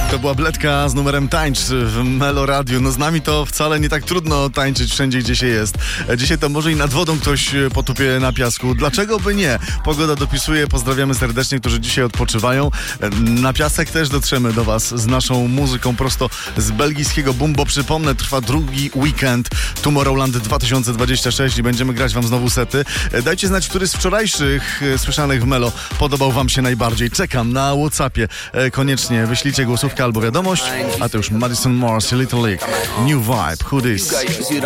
To była Bledka z numerem Tańcz w Melo Radio. No z nami to wcale nie tak trudno tańczyć wszędzie, gdzie się jest. Dzisiaj to może i nad wodą ktoś potupie na piasku. Dlaczego by nie? Pogoda dopisuje. Pozdrawiamy serdecznie, którzy dzisiaj odpoczywają. Na piasek też dotrzemy do was z naszą muzyką prosto z belgijskiego Boom, bo przypomnę, trwa drugi weekend Tomorrowland 2026 i będziemy grać wam znowu sety. Dajcie znać, który z wczorajszych słyszanych w Melo podobał wam się najbardziej. Czekam na WhatsAppie. Koniecznie wyślijcie głosówkę albo wiadomość. A to już Madison Morris, Little League, New Vibe, Who This?